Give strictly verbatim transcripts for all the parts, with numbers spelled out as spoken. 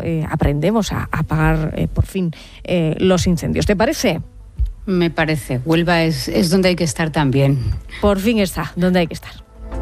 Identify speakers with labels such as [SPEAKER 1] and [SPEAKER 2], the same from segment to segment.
[SPEAKER 1] eh, aprendemos a apagar eh, por fin eh, los incendios. ¿Te parece?
[SPEAKER 2] Me parece. Huelva es, es donde hay que estar también.
[SPEAKER 1] Por fin está donde hay que estar.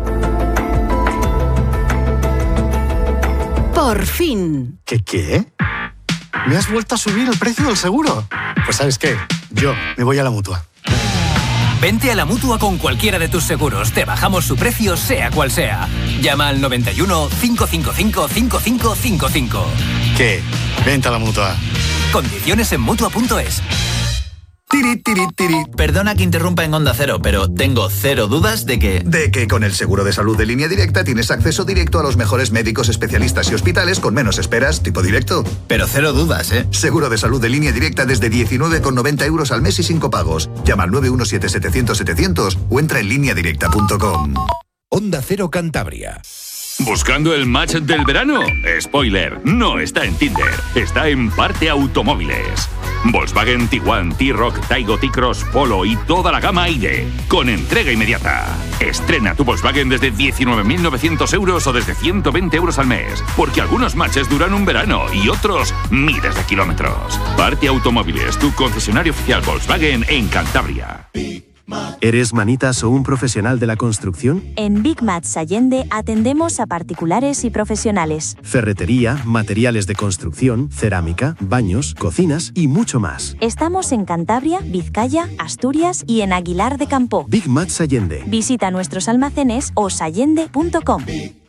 [SPEAKER 3] Por fin.
[SPEAKER 4] ¿Qué qué? ¿Me has vuelto a subir el precio del seguro? Pues ¿sabes qué? Yo me voy a la Mutua.
[SPEAKER 5] Vente a la Mutua con cualquiera de tus seguros. Te bajamos su precio, sea cual sea. Llama al noventa y uno, cinco cinco cinco, cinco cinco cinco cinco.
[SPEAKER 4] ¿Qué? Vente a la Mutua.
[SPEAKER 5] Condiciones en Mutua punto es.
[SPEAKER 6] Tiri, tiri, tiri. Perdona que interrumpa en Onda Cero, pero tengo cero dudas de que...
[SPEAKER 7] De que con el seguro de salud de Línea Directa tienes acceso directo a los mejores médicos, especialistas y hospitales con menos esperas, tipo directo.
[SPEAKER 6] Pero cero dudas, ¿eh?
[SPEAKER 7] Seguro de salud de Línea Directa desde diecinueve con noventa euros al mes y sin copagos. Llama al nueve uno siete, setecientos, setecientos o entra en línea directa punto com.
[SPEAKER 8] Onda Cero Cantabria.
[SPEAKER 9] ¿Buscando el match del verano? Spoiler, no está en Tinder, está en Parte Automóviles. Volkswagen Tiguan, T-Roc, Taigo, T-Cross, Polo y toda la gama I D, con entrega inmediata. Estrena tu Volkswagen desde diecinueve mil novecientos euros o desde ciento veinte euros al mes, porque algunos matches duran un verano y otros miles de kilómetros. Parte Automóviles, tu concesionario oficial Volkswagen en Cantabria.
[SPEAKER 10] ¿Eres manitas o un profesional de la construcción?
[SPEAKER 11] En Big Mats Allende atendemos a particulares y profesionales.
[SPEAKER 10] Ferretería, materiales de construcción, cerámica, baños, cocinas y mucho más.
[SPEAKER 11] Estamos en Cantabria, Vizcaya, Asturias y en Aguilar de Campoo.
[SPEAKER 10] Big Mats Allende.
[SPEAKER 11] Visita nuestros almacenes o sallende punto com.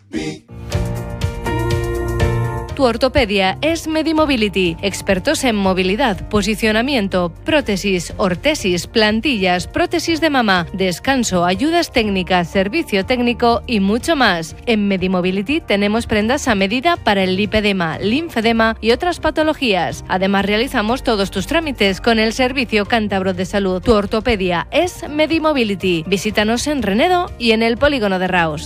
[SPEAKER 12] Tu ortopedia es Medimobility, expertos en movilidad, posicionamiento, prótesis, ortesis, plantillas, prótesis de mama, descanso, ayudas técnicas, servicio técnico y mucho más. En Medimobility tenemos prendas a medida para el lipedema, linfedema y otras patologías. Además realizamos todos tus trámites con el Servicio Cántabro de Salud. Tu ortopedia es Medimobility. Visítanos en Renedo y en el Polígono de Raos.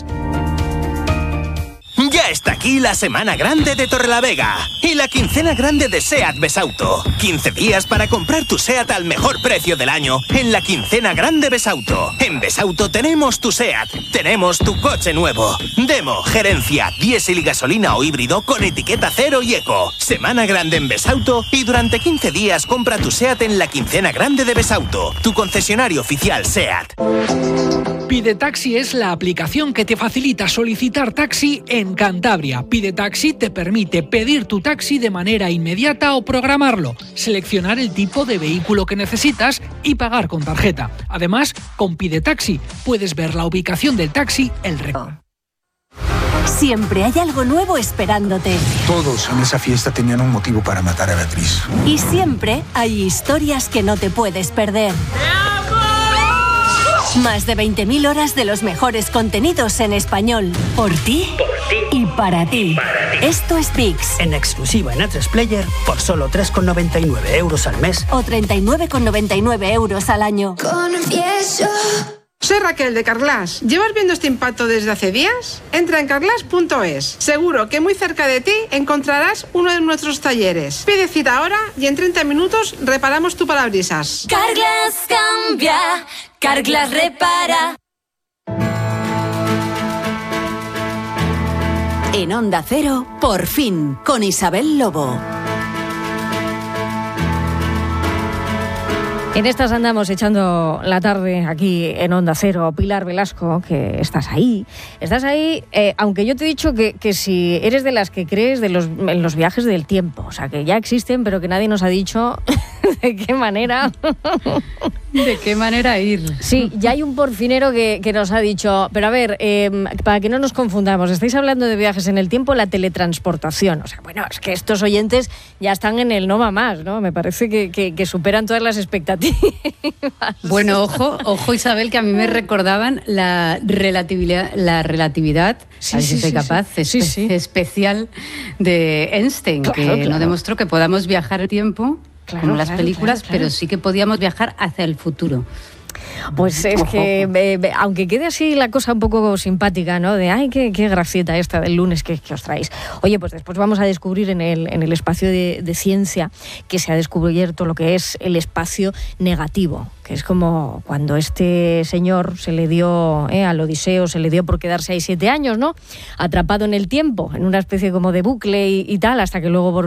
[SPEAKER 13] Ya está aquí la semana grande de Torrelavega y la quincena grande de SEAT Besauto. quince días para comprar tu SEAT al mejor precio del año en la quincena grande Besauto. En Besauto tenemos tu SEAT, tenemos tu coche nuevo. Demo, gerencia, diésel y gasolina o híbrido con etiqueta cero y eco. Semana grande en Besauto y durante quince días compra tu SEAT en la quincena grande de Besauto, tu concesionario oficial SEAT.
[SPEAKER 14] Pide Taxi es la aplicación que te facilita solicitar taxi en Cantabria. Pide Taxi te permite pedir tu taxi de manera inmediata o programarlo, seleccionar el tipo de vehículo que necesitas y pagar con tarjeta. Además, con Pide Taxi puedes ver la ubicación del taxi, el recorrido.
[SPEAKER 3] Siempre hay algo nuevo esperándote.
[SPEAKER 15] Todos en esa fiesta tenían un motivo para matar a Beatriz.
[SPEAKER 3] Y siempre hay historias que no te puedes perder. Más de veinte mil horas de los mejores contenidos en español. Por ti,
[SPEAKER 16] por ti
[SPEAKER 3] y para ti.
[SPEAKER 16] para ti.
[SPEAKER 3] Esto es VIX.
[SPEAKER 16] En exclusiva en A tres Player por solo tres con noventa y nueve euros al mes.
[SPEAKER 3] O treinta y nueve con noventa y nueve euros al año.
[SPEAKER 17] Confieso. Soy Raquel de Carglass. ¿Llevas viendo este impacto desde hace días? Entra en carglass punto es. Seguro que muy cerca de ti encontrarás uno de nuestros talleres. Pide cita ahora y en treinta minutos reparamos tu parabrisas.
[SPEAKER 3] Carglass cambia, Carglass repara. En Onda Cero, por fin, con Isabel Lobo.
[SPEAKER 1] En estas andamos echando la tarde aquí en Onda Cero. Pilar Velasco, que estás ahí. Estás ahí, eh, aunque yo te he dicho que, que si eres de las que crees de los, en los viajes del tiempo. O sea, que ya existen, pero que nadie nos ha dicho de qué manera.
[SPEAKER 2] ¿De qué manera ir?
[SPEAKER 1] Sí, ya hay un porfinero que, que nos ha dicho, pero a ver, eh, para que no nos confundamos, estáis hablando de viajes en el tiempo, la teletransportación. O sea, bueno, es que estos oyentes ya están en el no va más, ¿no? Me parece que, que, que superan todas las expectativas.
[SPEAKER 2] Bueno, ojo, ojo Isabel, que a mí me recordaban la relatividad, la relatividad,
[SPEAKER 1] sí,
[SPEAKER 2] a ver si
[SPEAKER 1] sí,
[SPEAKER 2] soy
[SPEAKER 1] sí,
[SPEAKER 2] capaz,
[SPEAKER 1] sí.
[SPEAKER 2] espe-
[SPEAKER 1] Sí, sí.
[SPEAKER 2] especial de Einstein,
[SPEAKER 1] Claro,
[SPEAKER 2] que
[SPEAKER 1] claro.
[SPEAKER 2] no demostró que podamos viajar el tiempo,
[SPEAKER 1] Claro,
[SPEAKER 2] como las
[SPEAKER 1] claro,
[SPEAKER 2] películas,
[SPEAKER 1] claro, claro.
[SPEAKER 2] pero sí que podíamos viajar hacia el futuro.
[SPEAKER 1] Pues es que, eh, aunque quede así la cosa un poco simpática, ¿no? De, ay, qué, qué gracieta esta del lunes que, que os traéis. Oye, pues después vamos a descubrir en el, en el espacio de, de ciencia que se ha descubierto lo que es el espacio negativo, que es como cuando este señor se le dio, eh, al Odiseo, se le dio por quedarse ahí siete años, ¿no? Atrapado en el tiempo, en una especie como de bucle y, y tal, hasta que luego